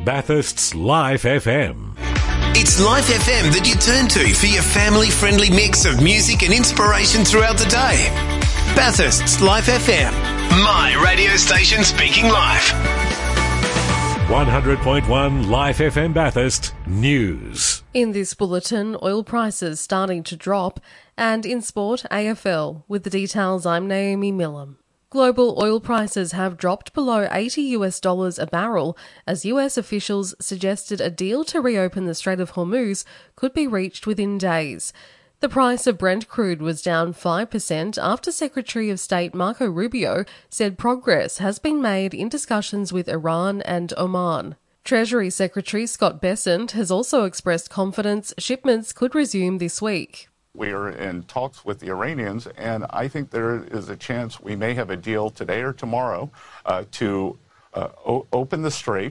Bathurst's Life FM. It's Life FM that you turn to for your family-friendly mix of music and inspiration throughout the day. Bathurst's Life FM. My radio station speaking life. 100.1 Life FM Bathurst News. In this bulletin, oil prices starting to drop, and in sport, AFL. With the details, I'm Naomi Millam. Global oil prices have dropped below $80 a barrel as US officials suggested a deal to reopen the Strait of Hormuz could be reached within days. The price of Brent crude was down 5% after Secretary of State Marco Rubio said progress has been made in discussions with Iran and Oman. Treasury Secretary Scott Bessent has also expressed confidence shipments could resume this week. We are in talks with the Iranians, and I think there is a chance we may have a deal today or tomorrow to open the strait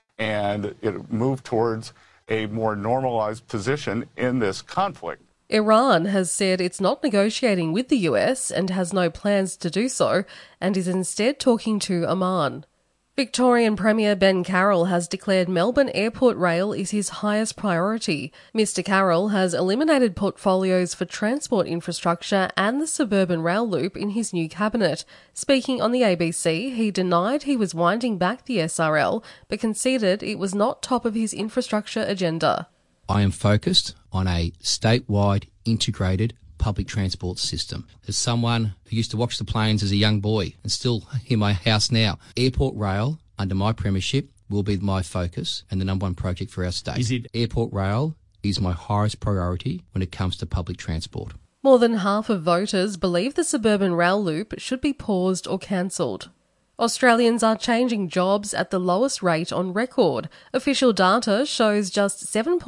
and move towards a more normalized position in this conflict. Iran has said it's not negotiating with the US and has no plans to do so, and is instead talking to Oman. Victorian Premier Ben Carroll has declared Melbourne Airport Rail is his highest priority. Mr Carroll has eliminated portfolios for transport infrastructure and the suburban rail loop in his new cabinet. Speaking on the ABC, he denied he was winding back the SRL, but conceded it was not top of his infrastructure agenda. I am focused on a statewide integrated public transport system. As someone who used to watch the planes as a young boy and still in my house now, Airport Rail, under my premiership, will be my focus and the number one project for our state. Airport Rail is my highest priority when it comes to public transport. More than half of voters believe the suburban rail loop should be paused or cancelled. Australians are changing jobs at the lowest rate on record. Official data shows just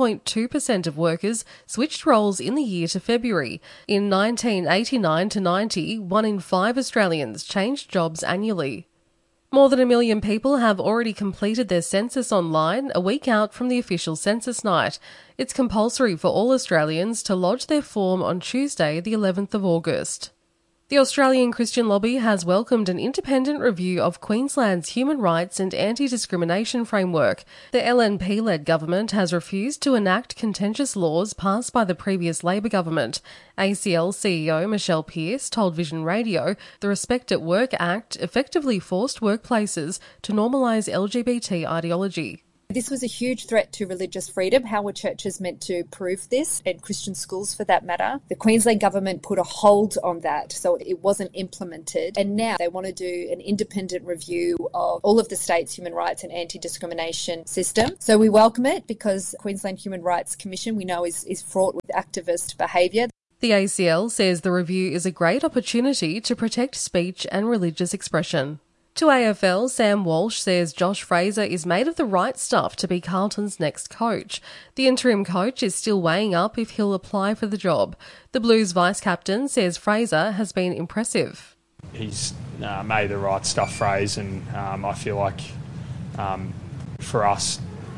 7.2% of workers switched roles in the year to February. In 1989 to 90, 1 in 5 Australians changed jobs annually. More than 1 million people have already completed their census online, a week out from the official census night. It's compulsory for all Australians to lodge their form on Tuesday, the 11th of August. The Australian Christian Lobby has welcomed an independent review of Queensland's human rights and anti-discrimination framework. The LNP-led government has refused to enact contentious laws passed by the previous Labor government. ACL CEO Michelle Pearce told Vision Radio the Respect at Work Act effectively forced workplaces to normalise LGBT ideology. This was a huge threat to religious freedom. How were churches meant to prove this, and Christian schools for that matter? The Queensland government put a hold on that, so it wasn't implemented. And now they want to do an independent review of all of the state's human rights and anti-discrimination system. So we welcome it because Queensland Human Rights Commission, we know, is fraught with activist behaviour. The ACL says the review is a great opportunity to protect speech and religious expression. To AFL, Sam Walsh says Josh Fraser is made of the right stuff to be Carlton's next coach. The interim coach is still weighing up if he'll apply for the job. The Blues vice-captain says Fraser has been impressive. He's made the right stuff, Fraser, and I feel like for us,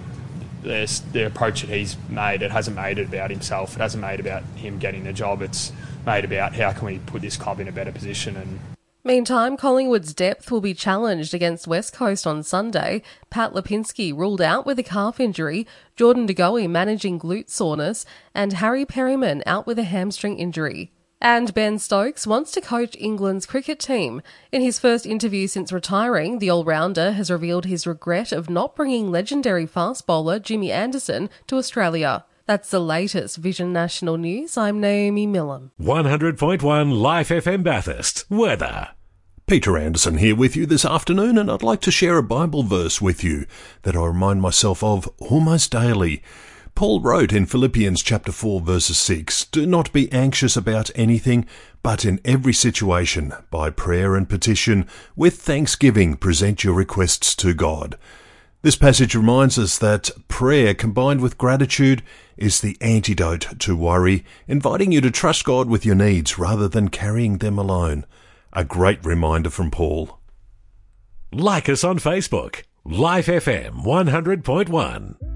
the approach that he's made, it hasn't made it about himself. It hasn't made it about him getting the job. It's made about how can we put this club in a better position. Meantime, Collingwood's depth will be challenged against West Coast on Sunday. Pat Lipinski ruled out with a calf injury, Jordan De Goey managing glute soreness, and Harry Perryman out with a hamstring injury. And Ben Stokes wants to coach England's cricket team. In his first interview since retiring, the all-rounder has revealed his regret of not bringing legendary fast bowler Jimmy Anderson to Australia. That's the latest Vision National News. I'm Naomi Millam. 100.1 Life FM Bathurst. Weather. Peter Anderson here with you this afternoon, and I'd like to share a Bible verse with you that I remind myself of almost daily. Paul wrote in Philippians chapter 4 verses 6, "Do not be anxious about anything, but in every situation, by prayer and petition, with thanksgiving, present your requests to God." This passage reminds us that prayer combined with gratitude is the antidote to worry, inviting you to trust God with your needs rather than carrying them alone. A great reminder from Paul. Like us on Facebook. Life FM 100.1.